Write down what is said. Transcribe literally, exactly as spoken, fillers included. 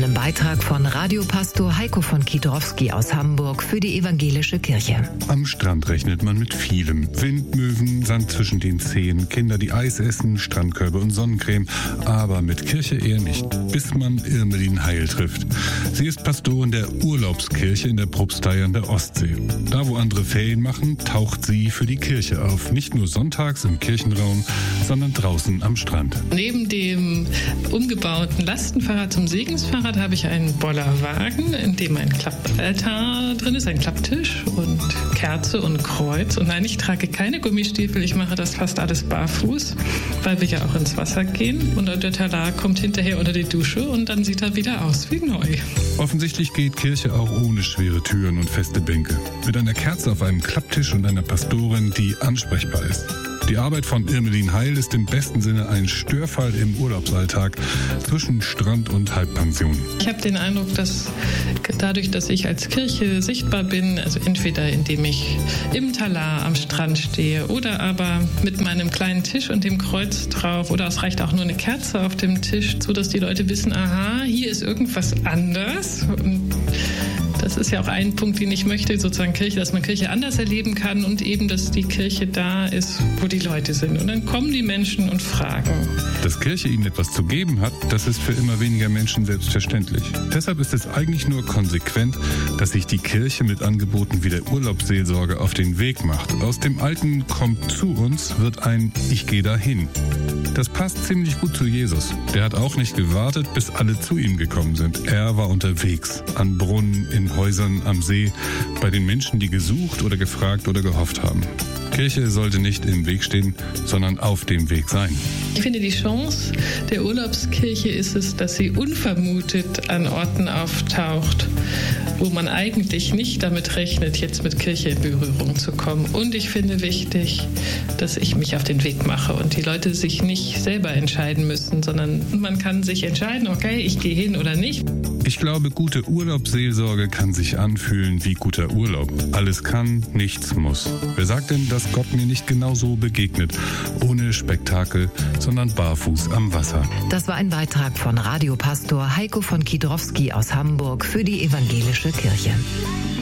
einem Beitrag von Radiopastor Heiko von Kiedrowski aus Hamburg für die Evangelische Kirche. Am Strand rechnet man mit vielem. Windmöwen, Sand zwischen den Zehen, Kinder, die Eis essen, Strandkörbe und Sonnencreme. Aber mit Kirche eher nicht, bis man Irmelin Heil trifft. Sie ist Pastorin der Urlaubskirche in der Propstei an der Ostsee. Da, wo andere Ferien machen, taucht sie für die Kirche auf. Nicht nur sonntags im Kirchenraum, sondern draußen am Strand. Neben dem umgebauten Lastenfahrrad zum Segensfahrrad habe ich einen Bollerwagen, in dem ein Klappaltar drin ist, ein Klapptisch und Kerze und Kreuz. Und nein, ich trage keine Gummistiefel, ich mache das fast alles barfuß, weil wir ja auch ins Wasser gehen. Und der Talar kommt hinterher unter die Dusche und dann sieht er wieder aus wie neu. Offensichtlich geht Kirche auch ohne schwere Türen und feste Bänke. Mit einer Kerze auf einem Klapptisch und einer Pastorin, die ansprechbar ist. Die Arbeit von Irmelin Heil ist im besten Sinne ein Störfall im Urlaubsalltag zwischen Strand und Halbpension. Ich habe den Eindruck, dass dadurch, dass ich als Kirche sichtbar bin, also entweder indem ich im Talar am Strand stehe oder aber mit meinem kleinen Tisch und dem Kreuz drauf oder es reicht auch nur eine Kerze auf dem Tisch, so dass die Leute wissen, aha, hier ist irgendwas anders. Und das ist ja auch ein Punkt, den ich möchte, sozusagen Kirche, dass man Kirche anders erleben kann und eben, dass die Kirche da ist, wo die Leute sind. Und dann kommen die Menschen und fragen. Dass Kirche ihnen etwas zu geben hat, das ist für immer weniger Menschen selbstverständlich. Deshalb ist es eigentlich nur konsequent, dass sich die Kirche mit Angeboten wie der Urlaubsseelsorge auf den Weg macht. Aus dem alten Kommt zu uns wird ein Ich gehe dahin. Das passt ziemlich gut zu Jesus. Der hat auch nicht gewartet, bis alle zu ihm gekommen sind. Er war unterwegs, an Brunnen, in Häusern, am See, bei den Menschen, die gesucht oder gefragt oder gehofft haben. Kirche sollte nicht im Weg stehen, sondern auf dem Weg sein. Ich finde, die Chance der Urlaubskirche ist es, dass sie unvermutet an Orten auftaucht, wo man eigentlich nicht damit rechnet, jetzt mit Kirche in Berührung zu kommen. Und ich finde wichtig, dass ich mich auf den Weg mache und die Leute sich nicht selber entscheiden müssen, sondern man kann sich entscheiden, okay, ich gehe hin oder nicht. Ich glaube, gute Urlaubsseelsorge kann sich anfühlen wie guter Urlaub. Alles kann, nichts muss. Wer sagt denn, dass Gott mir nicht genauso begegnet? Ohne Spektakel, sondern barfuß am Wasser. Das war ein Beitrag von Radiopastor Heiko von Kiedrowski aus Hamburg für die Evangelische Kirche.